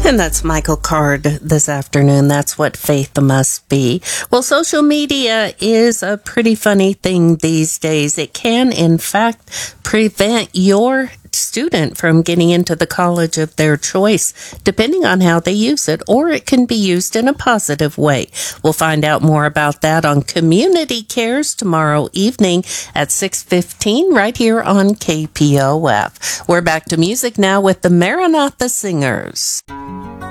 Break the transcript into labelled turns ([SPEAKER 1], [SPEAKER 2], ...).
[SPEAKER 1] And that's Michael Card this afternoon. That's what faith must be. Well, social media is a pretty funny thing these days. It can, in fact, prevent your student from getting into the college of their choice, depending on how they use it, or it can be used in a positive way. We'll find out more about that on Community Cares tomorrow evening at 6:15 right here on KPOF. We're back to music now with the Maranatha Singers.